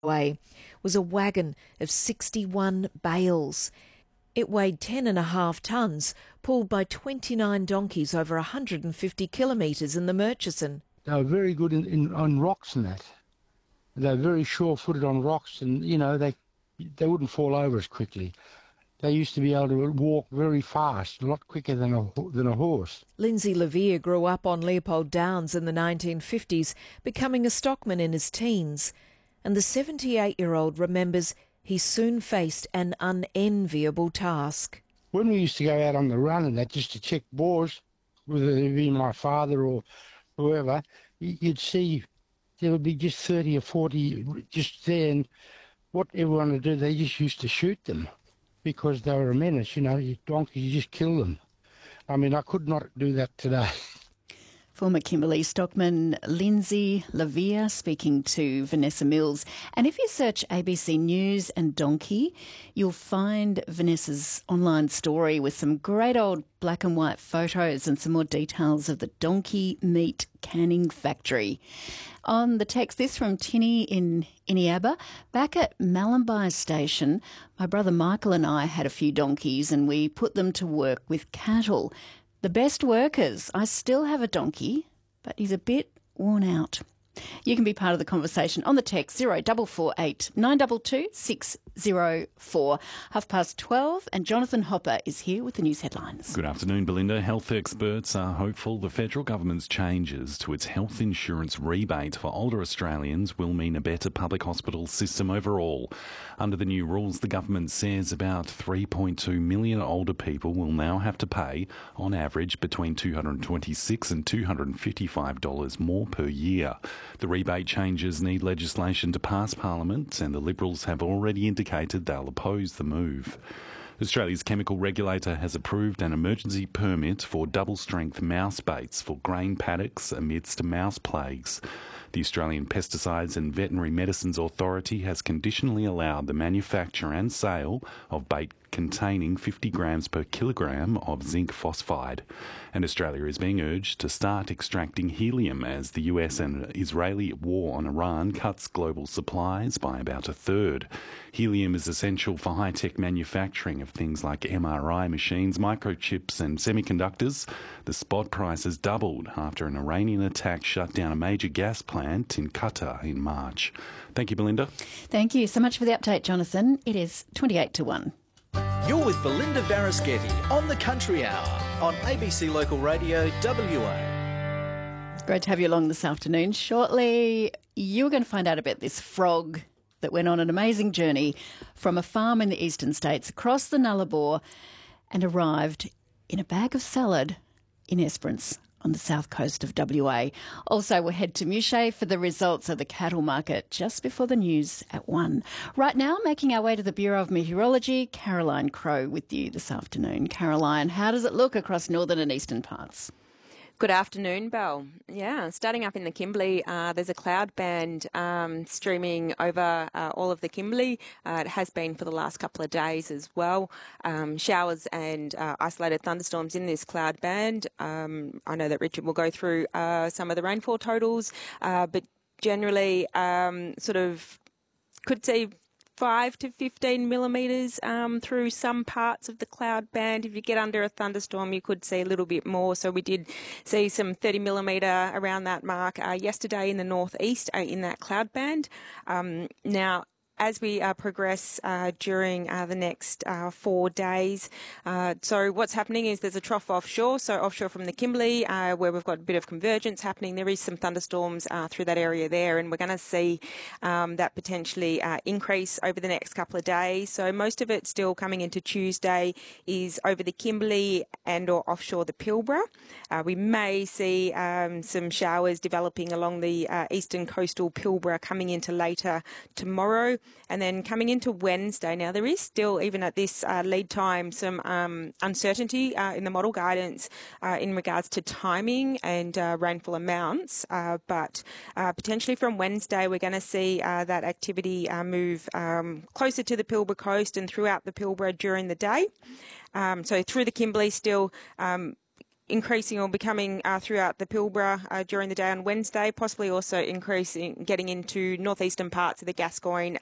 away was a wagon of 61 bales. It weighed 10.5 tonnes, pulled by 29 donkeys over 150 kilometres in the Murchison. They were very good on rocks and that. They were very sure-footed on rocks, and, you know, they wouldn't fall over as quickly. They used to be able to walk very fast, a lot quicker than a horse. Lindsay Levere grew up on Leopold Downs in the 1950s, becoming a stockman in his teens. And the 78-year-old remembers he soon faced an unenviable task. When we used to go out on the run and that just to check boars, whether it be my father or whoever, you'd see there would be just 30 or 40 just there, and what everyone would do, they just used to shoot them because they were a menace, you know, donkeys, you just kill them. I mean, I could not do that today. Former Kimberley stockman Lindsay Levere speaking to Vanessa Mills. And if you search ABC News and donkey, you'll find Vanessa's online story with some great old black and white photos and some more details of the donkey meat canning factory. On the text, this from Tinny in Iniaba. Back at Malumbi Station, my brother Michael and I had a few donkeys and we put them to work with cattle. The best workers. I still have a donkey, but he's a bit worn out. You can be part of the conversation on the text 0448 922 604. 12:30, and Jonathan Hopper is here with the news headlines. Good afternoon, Belinda. Health experts are hopeful the federal government's changes to its health insurance rebate for older Australians will mean a better public hospital system overall. Under the new rules, the government says about 3.2 million older people will now have to pay, on average, between $226 and $255 more per year. The rebate changes need legislation to pass Parliament, and the Liberals have already indicated they'll oppose the move. Australia's chemical regulator has approved an emergency permit for double-strength mouse baits for grain paddocks amidst mouse plagues. The Australian Pesticides and Veterinary Medicines Authority has conditionally allowed the manufacture and sale of bait containing 50 grams per kilogram of zinc phosphide. And Australia is being urged to start extracting helium as the US and Israeli war on Iran cuts global supplies by about a third. Helium is essential for high-tech manufacturing of things like MRI machines, microchips and semiconductors. The spot price has doubled after an Iranian attack shut down a major gas plant in Qatar in March. Thank you, Belinda. Thank you so much for the update, Jonathan. It is 28 to 1. You're with Belinda Varaschetti on the Country Hour on ABC Local Radio WA. Great to have you along this afternoon. Shortly, you're going to find out about this frog that went on an amazing journey from a farm in the eastern states across the Nullarbor and arrived in a bag of salad in Esperance on the south coast of WA. Also, we'll head to Muche for the results of the cattle market just before the news at 1. Right now, making our way to the Bureau of Meteorology, Caroline Crowe with you this afternoon. Caroline, how does it look across northern and eastern parts? Good afternoon, Belle. Yeah, starting up in the Kimberley, there's a cloud band streaming over all of the Kimberley. It has been for the last couple of days as well. Showers and isolated thunderstorms in this cloud band. I know that Richard will go through some of the rainfall totals, but generally sort of could see 5 to 15 millimetres through some parts of the cloud band. If you get under a thunderstorm, you could see a little bit more. So we did see some 30 millimetre around that mark yesterday in the northeast in that cloud band. Now, as we progress during the next 4 days. So what's happening is there's a trough offshore, so offshore from the Kimberley, where we've got a bit of convergence happening. There is some thunderstorms through that area there, and we're going to see that potentially increase over the next couple of days. So most of it still coming into Tuesday is over the Kimberley and or offshore the Pilbara. We may see some showers developing along the eastern coastal Pilbara coming into later tomorrow. And then coming into Wednesday, now there is still, even at this lead time, some uncertainty in the model guidance in regards to timing and rainfall amounts. But potentially from Wednesday, we're going to see that activity move closer to the Pilbara coast and throughout the Pilbara during the day. So through the Kimberley still increasing or becoming throughout the Pilbara during the day on Wednesday, possibly also increasing, getting into northeastern parts of the Gascoyne